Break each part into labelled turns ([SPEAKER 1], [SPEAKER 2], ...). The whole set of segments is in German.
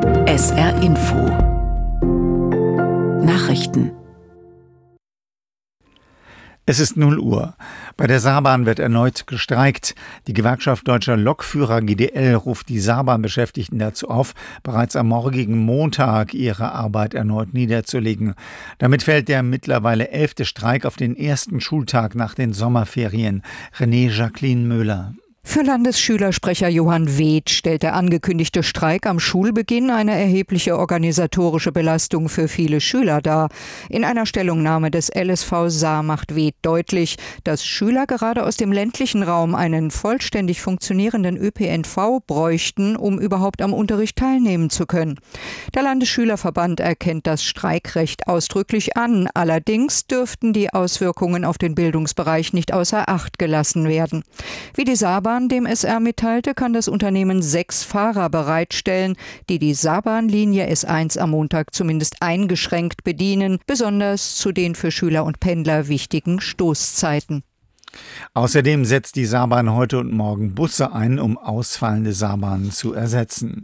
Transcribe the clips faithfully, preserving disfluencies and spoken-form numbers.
[SPEAKER 1] S R Info Nachrichten.
[SPEAKER 2] Es ist null Uhr. Bei der Saarbahn wird erneut gestreikt. Die Gewerkschaft Deutscher Lokführer G D L ruft die Saarbahn-Beschäftigten dazu auf, bereits am morgigen Montag ihre Arbeit erneut niederzulegen. Damit fällt der mittlerweile elfte Streik auf den ersten Schultag nach den Sommerferien. René Jacqueline Möhler.
[SPEAKER 3] Für Landesschülersprecher Johann Weth stellt der angekündigte Streik am Schulbeginn eine erhebliche organisatorische Belastung für viele Schüler dar. In einer Stellungnahme des L S V Saar macht Weth deutlich, dass Schüler gerade aus dem ländlichen Raum einen vollständig funktionierenden Ö P N V bräuchten, um überhaupt am Unterricht teilnehmen zu können. Der Landesschülerverband erkennt das Streikrecht ausdrücklich an. Allerdings dürften die Auswirkungen auf den Bildungsbereich nicht außer Acht gelassen werden. Wie die Saarbahn dem S R mitteilte, kann das Unternehmen sechs Fahrer bereitstellen, die die Saarbahnlinie S eins am Montag zumindest eingeschränkt bedienen, besonders zu den für Schüler und Pendler wichtigen Stoßzeiten.
[SPEAKER 2] Außerdem setzt die Saarbahn heute und morgen Busse ein, um ausfallende Saarbahnen zu ersetzen.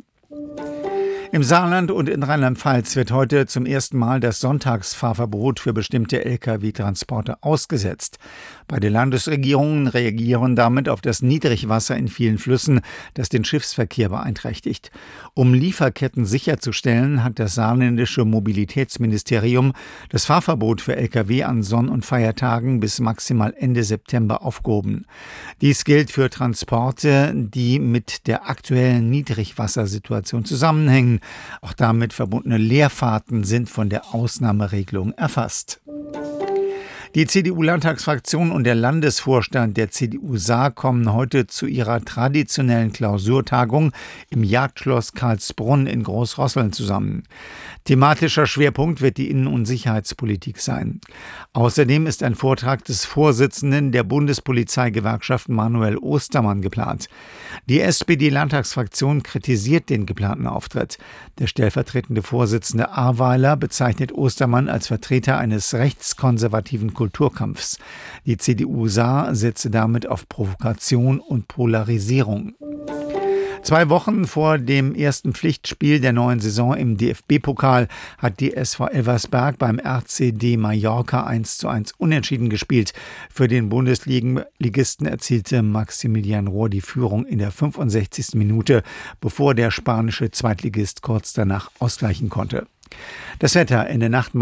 [SPEAKER 2] Im Saarland und in Rheinland-Pfalz wird heute zum ersten Mal das Sonntagsfahrverbot für bestimmte L K W-Transporte ausgesetzt. Beide Landesregierungen reagieren damit auf das Niedrigwasser in vielen Flüssen, das den Schiffsverkehr beeinträchtigt. Um Lieferketten sicherzustellen, hat das saarländische Mobilitätsministerium das Fahrverbot für L K W an Sonn- und Feiertagen bis maximal Ende September aufgehoben. Dies gilt für Transporte, die mit der aktuellen Niedrigwassersituation zusammenhängen. Auch damit verbundene Leerfahrten sind von der Ausnahmeregelung erfasst. Die C D U-Landtagsfraktion und der Landesvorstand der C D U Saar kommen heute zu ihrer traditionellen Klausurtagung im Jagdschloss Karlsbrunn in Großrosseln zusammen. Thematischer Schwerpunkt wird die Innen- und Sicherheitspolitik sein. Außerdem ist ein Vortrag des Vorsitzenden der Bundespolizeigewerkschaft Manuel Ostermann geplant. Die S P D-Landtagsfraktion kritisiert den geplanten Auftritt. Der stellvertretende Vorsitzende Ahrweiler bezeichnet Ostermann als Vertreter eines rechtskonservativen Kulturkampfs. Die C D U Saar setze damit auf Provokation und Polarisierung. Zwei Wochen vor dem ersten Pflichtspiel der neuen Saison im D F B-Pokal hat die S V Elversberg beim R C D Mallorca eins zu eins unentschieden gespielt. Für den Bundesligisten erzielte Maximilian Rohr die Führung in der fünfundsechzigsten Minute, bevor der spanische Zweitligist kurz danach ausgleichen konnte. Das Wetter in der Nacht